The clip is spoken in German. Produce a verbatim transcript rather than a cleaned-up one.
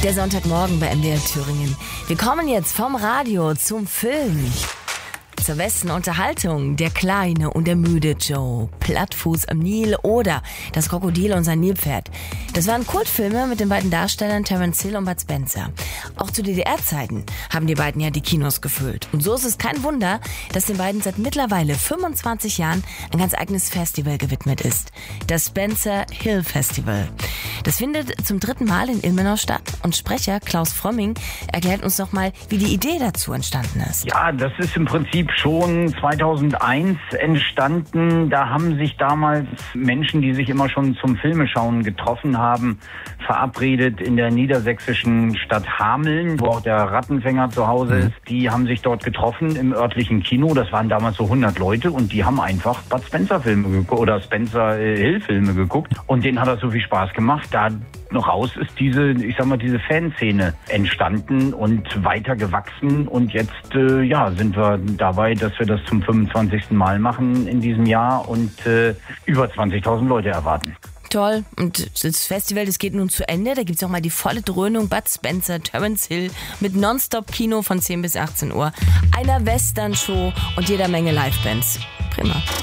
Der Sonntagmorgen bei M D R Thüringen. Wir kommen jetzt vom Radio zum Film. Zur besten Unterhaltung, Der Kleine und der müde Joe, Plattfuß am Nil oder Das Krokodil und sein Nilpferd. Das waren Kultfilme mit den beiden Darstellern Terence Hill und Bud Spencer. Auch zu D D R-Zeiten haben die beiden ja die Kinos gefüllt. Und so ist es kein Wunder, dass den beiden seit mittlerweile fünfundzwanzig Jahren ein ganz eigenes Festival gewidmet ist. Das Spencer Hill Festival. Das findet zum dritten Mal in Ilmenau statt und Sprecher Klaus Frömming erklärt uns nochmal, wie die Idee dazu entstanden ist. Ja, das ist im Prinzip schon zweitausendeins entstanden. Da haben sich damals Menschen, die sich immer schon zum Filmeschauen getroffen haben, verabredet in der niedersächsischen Stadt Hameln, wo auch der Rattenfänger zu Hause ist. Die haben sich dort getroffen im örtlichen Kino. Das waren damals so hundert Leute und die haben einfach Bud Spencer Filme geguckt oder Spencer Hill Filme geguckt. Und denen hat das so viel Spaß gemacht. Da noch raus ist diese, ich sag mal, diese Fanszene entstanden und weiter gewachsen. Und jetzt, äh, ja, sind wir dabei, dass wir das zum fünfundzwanzigsten Mal machen in diesem Jahr und äh, über zwanzigtausend Leute erwarten. Toll. Und das Festival, das geht nun zu Ende. Da gibt es auch mal die volle Dröhnung. Bud Spencer, Terence Hill mit Nonstop-Kino von zehn bis achtzehn Uhr, einer Western-Show und jeder Menge Livebands. Prima.